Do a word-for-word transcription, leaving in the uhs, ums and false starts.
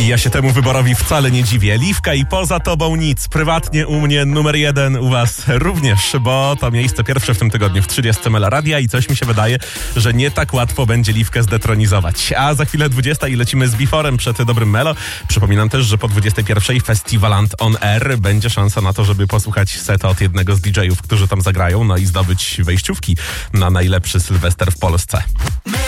Ja się temu wyborowi wcale nie dziwię. Liwka i poza tobą nic. Prywatnie u mnie numer jeden, u was również, bo to miejsce pierwsze w tym tygodniu w trzydziestce Mela Radia i coś mi się wydaje, że nie tak łatwo będzie Liwkę zdetronizować. A za chwilę dwudziesta i lecimy z Beforem przed dobrym Melo. Przypominam też, że po dwudziestej pierwszej Festiwaland on Air będzie szansa na to, żeby posłuchać seta od jednego z didżejów, którzy tam zagrają, no i zdobyć wejściówki na najlepszy Sylwester w Polsce.